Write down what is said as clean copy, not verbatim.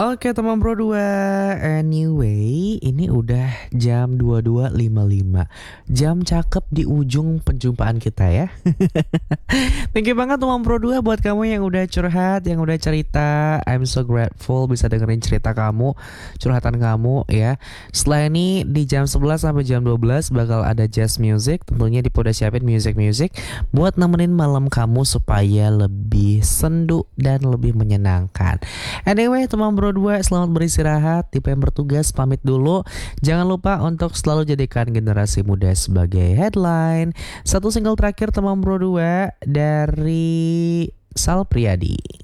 Oke teman Bro 2, anyway ini udah jam 22.55. Jam cakep di ujung penjumpaan kita ya. Thank you banget teman Bro 2 buat kamu yang udah curhat, yang udah cerita. I'm so grateful bisa dengerin cerita kamu, curhatan kamu ya. Setelah ini di jam 11 sampai jam 12 bakal ada jazz music. Tentunya Dipo udah siapin music buat nemenin malam kamu supaya lebih sendu dan lebih menyenangkan. Anyway teman Bro 2, selamat beristirahat. Tipe yang bertugas pamit dulu. Jangan lupa untuk selalu jadikan generasi muda sebagai headline. Satu single terakhir teman Bro 2 dari Sal Priadi.